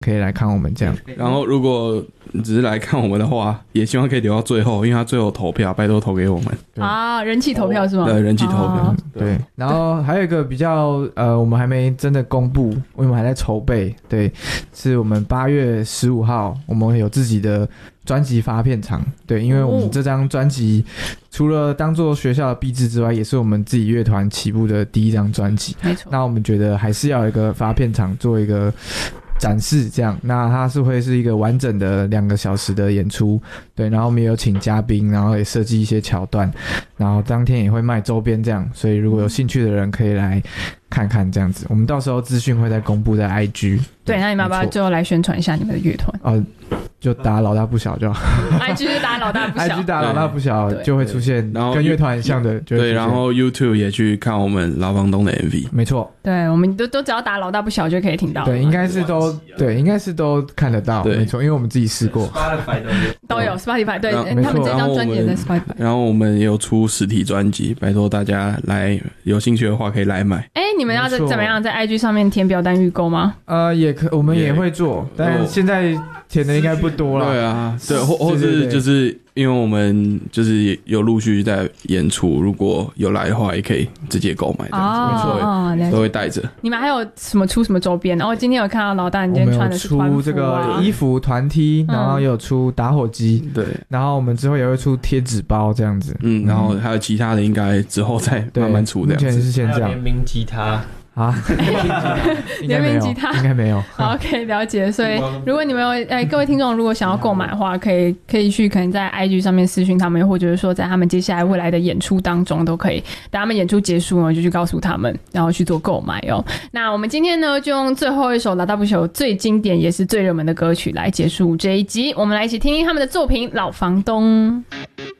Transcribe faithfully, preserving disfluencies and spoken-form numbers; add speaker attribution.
Speaker 1: 可以来看我们这样。
Speaker 2: 然后如果只是来看我们的话，也希望可以留到最后，因为他最后投票，拜托投给我们
Speaker 3: 啊，人气投票是吗？
Speaker 2: 对，人气投票、哦、
Speaker 1: 对。然后还有一个比较呃，我们还没真的公布，我们还在筹备。对，是我们八月十五号，我们有自己的专辑发片场。对，因为我们这张专辑除了当做学校的毕制之外，也是我们自己乐团起步的第一张专辑。
Speaker 3: 没错。
Speaker 1: 那我们觉得还是要有一个发片场做一个展示，这样，那它是会是一个完整的两个小时的演出，对，然后我们也有请嘉宾，然后也设计一些桥段，然后当天也会卖周边这样，所以如果有兴趣的人可以来看看这样子，我们到时候资讯会再公布在 I G。
Speaker 3: 对，那你们要不要最后来宣传一下你们的乐团？
Speaker 1: 呃就打老大不小就好
Speaker 3: I G 就打老大不小
Speaker 1: I G 打老大不小就会出现跟乐团很像的，就会
Speaker 2: 对，然后 YouTube 也去看我们老房东的 M V。
Speaker 1: 没错，
Speaker 3: 对，我们都都只要打老大不小就可以听到。
Speaker 1: 对，应该是都对，应该是都看得到，没错，因为我们自己试过
Speaker 4: Spotify
Speaker 3: 都有 Spotify， 对，他们这张专辑也在 Spotify。
Speaker 2: 然后我们也有出实体专辑，拜托大家来，有兴趣的话可以来买。
Speaker 3: 哎，你们要怎么样在 I G 上面填表单预购吗？
Speaker 1: 呃，也可，我们也会做，但现在填的应该不多了。
Speaker 2: 对啊，对，或或是就是因为我们就是有陆续在演出，如果有来的话，也可以直接购买这样子，
Speaker 3: 哦，
Speaker 2: 都会带着。
Speaker 3: 你们还有什么出什么周边？然后今天有看到老大，你今天穿的是团服啊，
Speaker 1: 我们有出这个衣服团 T， 然后也有出打火机，
Speaker 2: 对、嗯，
Speaker 1: 然后我们之后也会出贴纸包这样子，
Speaker 2: 嗯，然后还有其他的应该之后再慢慢出这样子。
Speaker 1: 目前是先这样。
Speaker 4: 联名吉他。
Speaker 1: 啊，
Speaker 3: 联名吉他
Speaker 1: 应该没有。
Speaker 3: 好 ，OK， 了解。所以如果你们有哎，各位听众如果想要购买的话，可以可以去可能在 I G 上面私讯他们，或者是说在他们接下来未来的演出当中都可以。等他们演出结束呢，就去告诉他们，然后去做购买哦。那我们今天呢，就用最后一首老大不朽最经典也是最热门的歌曲来结束这一集。我们来一起听听他们的作品《老房东》。